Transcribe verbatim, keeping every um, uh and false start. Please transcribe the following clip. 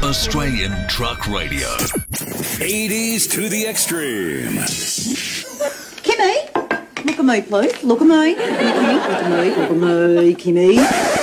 Australian Truck Radio. eighties to the extreme. Kimmy, look at me, please. Look at me. Kimmy, look at me. Look at me, Kimmy.